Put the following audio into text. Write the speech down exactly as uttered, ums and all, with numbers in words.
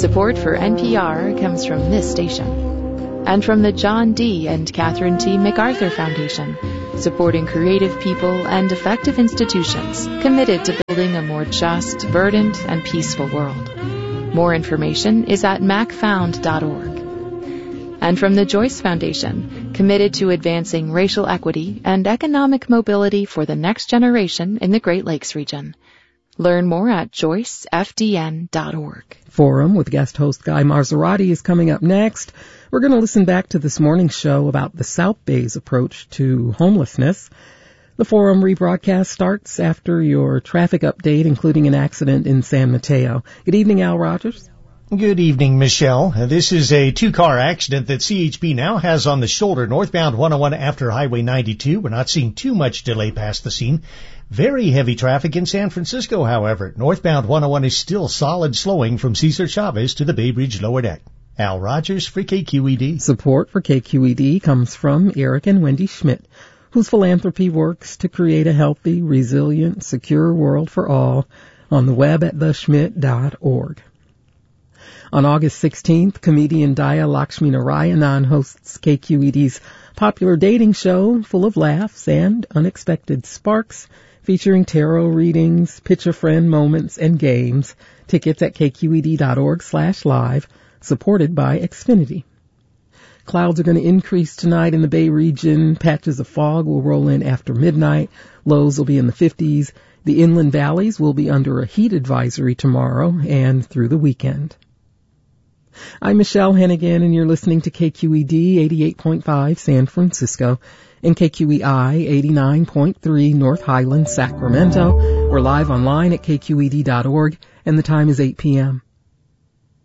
Support for N P R comes from this station. And from the John D. and Catherine T. MacArthur Foundation, supporting creative people and effective institutions committed to building a more just, verdant, and peaceful world. More information is at mac found dot org. And from the Joyce Foundation, committed to advancing racial equity and economic mobility for the next generation in the Great Lakes region. Learn more at joyce f d n dot org. Forum with guest host Guy Marzorati is coming up next. We're going to listen back to this morning's show about the South Bay's approach to homelessness. The Forum rebroadcast starts after your traffic update, including an accident in San Mateo. Good evening, Al Rogers. Good evening, Michelle. Uh, this is a two-car accident that C H P now has on the shoulder, northbound one oh one after Highway ninety-two. We're not seeing too much delay past the scene. Very heavy traffic in San Francisco, however. Northbound one oh one is still solid slowing from Cesar Chavez to the Bay Bridge lower deck. Al Rogers for K Q E D. Support for K Q E D comes from Eric and Wendy Schmidt, whose philanthropy works to create a healthy, resilient, secure world for all on the web at the schmidt dot org. On August sixteenth, comedian Daya Lakshminarayanan hosts K Q E D's popular dating show full of laughs and unexpected sparks, featuring tarot readings, pitch-a-friend moments, and games. Tickets at k q e d dot org slash live, supported by Xfinity. Clouds are going to increase tonight in the Bay region. Patches of fog will roll in after midnight. Lows will be in the fifties. The inland valleys will be under a heat advisory tomorrow and through the weekend. I'm Michelle Hennigan, and you're listening to K Q E D eighty-eight point five San Francisco and K Q E I eighty-nine point three North Highlands, Sacramento. We're live online at k q e d dot org, and the time is eight p.m.